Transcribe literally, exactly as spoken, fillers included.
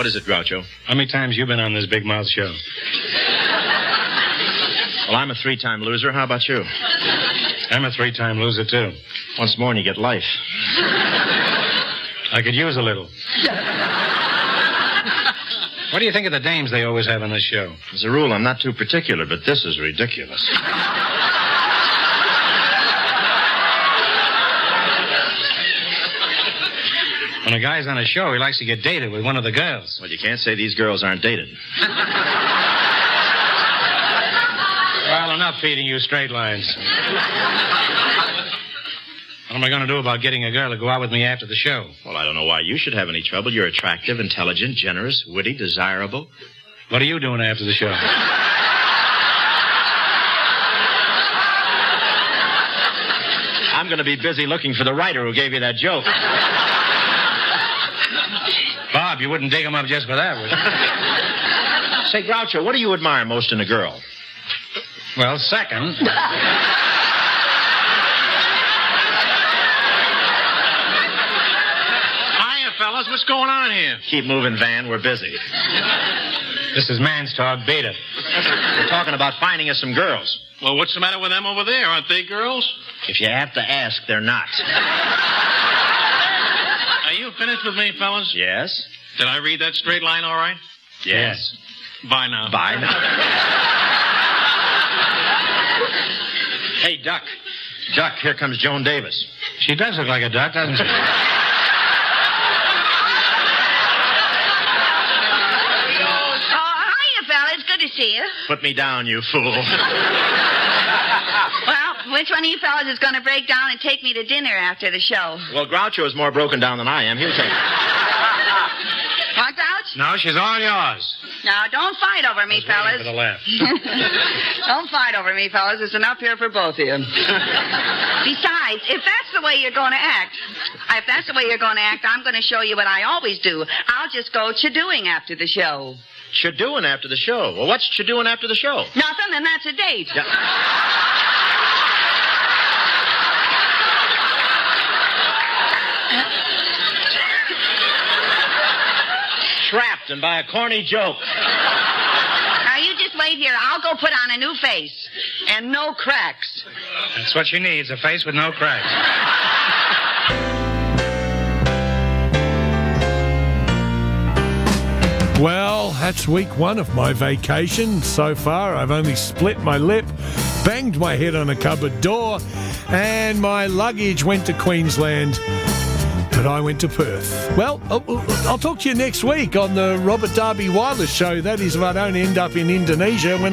What is it, Groucho? How many times you been on this big mouth show? Well, I'm a three-time loser. How about you? I'm a three-time loser, too. Once more and you get life. I could use a little. What do you think of the dames they always have on this show? As a rule, I'm not too particular, but this is ridiculous. When a guy's on a show, he likes to get dated with one of the girls. Well, you can't say these girls aren't dated. Well, enough feeding you straight lines. What am I going to do about getting a girl to go out with me after the show? Well, I don't know why you should have any trouble. You're attractive, intelligent, generous, witty, desirable. What are you doing after the show? I'm going to be busy looking for the writer who gave you that joke. Bob, you wouldn't dig him up just for that, would you? Say, Groucho, what do you admire most in a girl? Well, second. Hiya, fellas. What's going on here? Keep moving, Van. We're busy. This is Man's Talk. Beat it. We're talking about finding us some girls. Well, what's the matter with them over there? Aren't they girls? If you have to ask, they're not. Are you finished with me, fellas? Yes? Did I read that straight line all right? Yes. Bye now. Bye now. Hey, Duck. Duck, here comes Joan Davis. She does look like a duck, doesn't she? Oh, hiya, fella. It's good to see you. Put me down, you fool. Well, which one of you fellas is going to break down and take me to dinner after the show? Well, Groucho is more broken down than I am. He'll take it. What, Grouch? No, she's all yours. Now, don't fight over me, fellas. For the laugh. Don't fight over me, fellas. There's enough here for both of you. Besides, if that's the way you're going to act, if that's the way you're going to act, I'm going to show you what I always do. I'll just go chadooing after the show. Chadooing after the show. Well, what's chadooing after the show? Nothing, and that's a date. Yeah. Trapped and by a corny joke. Now, you just wait here. I'll go put on a new face. And no cracks. That's what she needs, a face with no cracks. Well, that's week one of my vacation. So far, I've only split my lip, banged my head on a cupboard door, and my luggage went to Queensland. But I went to Perth. Well, I'll talk to you next week on the Robert Darby Wireless Show. That is if I don't end up in Indonesia when